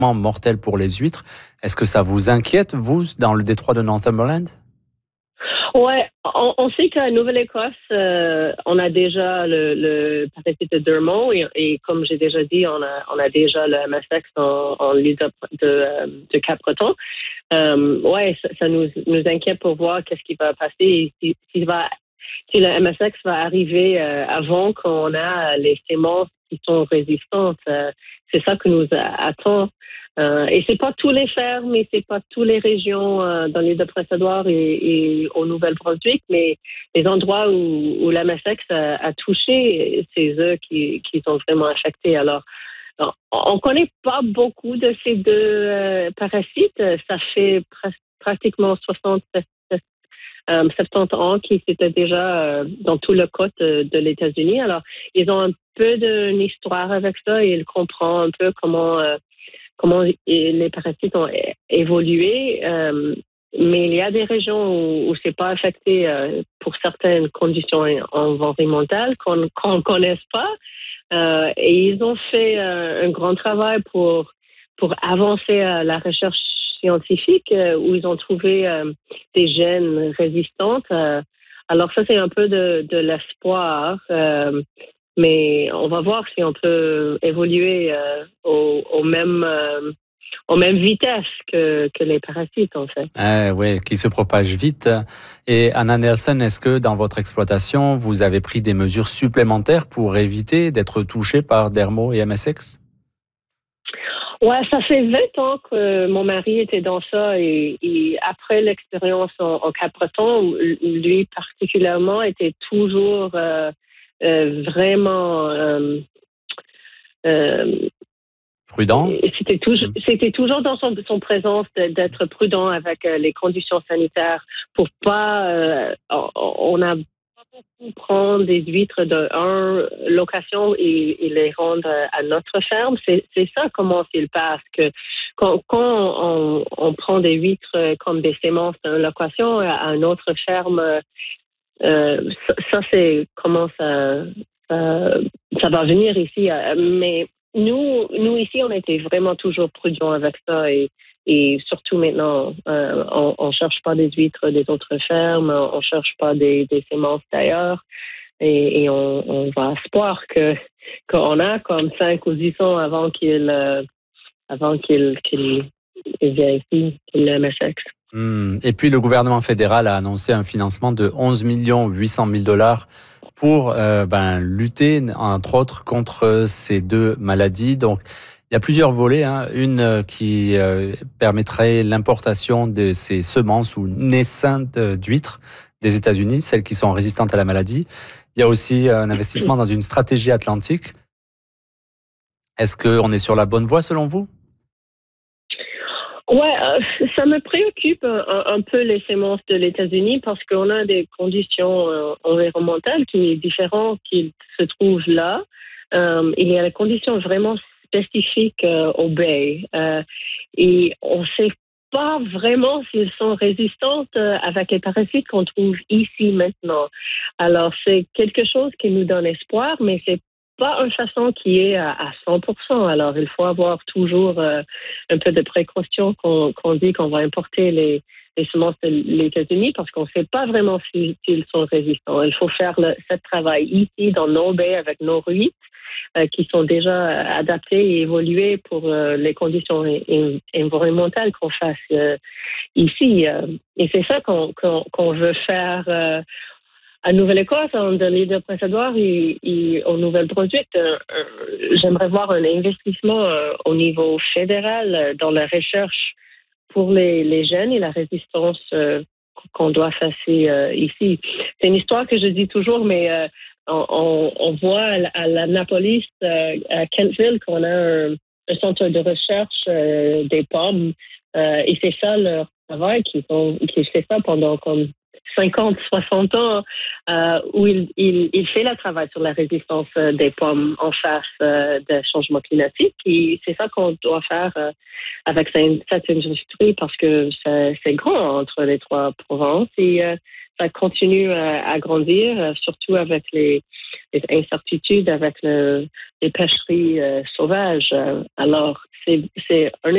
mortel pour les huîtres. Est-ce que ça vous inquiète, vous, dans le détroit de Northumberland? Ouais, on sait qu'à Nouvelle-Écosse, on a déjà le parasite de Dermo et comme j'ai déjà dit, on a déjà le MSX en lieu de Cap-Breton. Ouais, ça nous inquiète pour voir qu'est-ce qui va passer et si le MSX va arriver avant qu'on a les semences qui sont résistantes. C'est ça que nous attend. Et c'est pas tous les fermes et c'est pas toutes les régions dans l'île de Prince-Édouard et au Nouvel-Brunswick, mais les endroits où la MSX a touché, c'est eux qui sont vraiment affectés. Alors, on connaît pas beaucoup de ces deux parasites. Ça fait pratiquement 70 ans qu'ils étaient déjà dans tout le côte de l'États-Unis. Alors, ils ont un peu d'une histoire avec ça et ils comprennent un peu comment les parasites ont évolué. Mais il y a des régions où c'est pas affecté pour certaines conditions environnementales qu'on ne connaisse pas. Et ils ont fait un grand travail pour avancer la recherche scientifique où ils ont trouvé des gènes résistantes. Alors ça, c'est un peu de l'espoir. Mais on va voir si on peut évoluer aux mêmes vitesses que les parasites, en fait. Oui, qui se propagent vite. Et Anna Nelson, est-ce que dans votre exploitation, vous avez pris des mesures supplémentaires pour éviter d'être touché par Dermo et MSX? Ouais, ça fait 20 ans que mon mari était dans ça et après l'expérience en Cap-Breton, lui particulièrement était toujours vraiment Prudent? c'était toujours dans son présence d'être prudent avec les conditions sanitaires pour pas on a prendre des huîtres d'une location et les rendre à notre ferme. C'est ça comment il passe. Que quand on prend des huîtres comme des semences d'une location à une autre ferme, ça c'est comment ça va venir ici. Mais nous ici, on était vraiment toujours prudents avec ça et surtout maintenant, on cherche pas des huîtres des autres fermes, on cherche pas des semences d'ailleurs et on va espoir qu'on a comme 5 ou 10 ans avant qu'il vienne ici, qu'il le MSX. Et puis le gouvernement fédéral a annoncé un financement de 11 800 000 $ pour lutter, entre autres, contre ces deux maladies. Donc, il y a plusieurs volets. Une qui permettrait l'importation de ces semences ou naissantes d'huîtres des États-Unis, celles qui sont résistantes à la maladie. Il y a aussi un investissement dans une stratégie atlantique. Est-ce qu'on est sur la bonne voie selon vous? Ouais, ça me préoccupe un peu les semences de l'États-Unis parce qu'on a des conditions environnementales qui sont différentes qui se trouvent là. Il y a des conditions vraiment spécifiques au bay et on sait pas vraiment s'ils sont résistantes avec les parasites qu'on trouve ici maintenant. Alors, c'est quelque chose qui nous donne espoir, mais c'est pas une façon qui est à 100%. Alors, il faut avoir toujours un peu de précaution qu'on dit qu'on va importer les semences de l'États-Unis parce qu'on ne sait pas vraiment s'ils sont résistants. Il faut faire ce travail ici dans nos baies avec nos huîtres qui sont déjà adaptées et évoluées pour les conditions environnementales qu'on fasse ici. Et c'est ça qu'on veut faire à Nouvelle-Écosse, dans l'île de Prince-Édouard et au Nouvel-Brunswick. J'aimerais voir un investissement au niveau fédéral dans la recherche pour les gènes et la résistance qu'on doit faire ici. C'est une histoire que je dis toujours, mais on voit à l'Annapolis, à Kentville, qu'on a un centre de recherche des pommes. Et c'est ça leur travail, qui fait ça pendant comme 50, 60 ans, où il fait le travail sur la résistance des pommes en face des changements climatiques. Et c'est ça qu'on doit faire avec cette industrie parce que c'est grand entre les trois provinces et ça continue à grandir, surtout avec les incertitudes, avec les pêcheries sauvages. Alors, c'est un